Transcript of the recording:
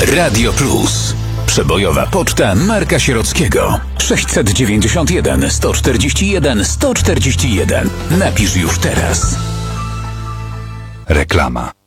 Radio Plus. Przebojowa poczta Marka Sierockiego. 691 141 141. Napisz już teraz. Reklama.